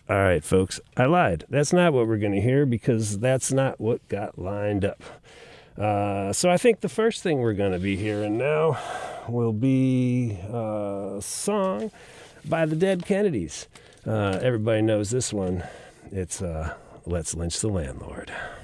All right, folks, I lied. That's not what we're going to hear because that's not what got lined up. So I think the first thing we're going to be hearing now will be a song by the Dead Kennedys. Everybody knows this one. It's Let's Lynch the Landlord.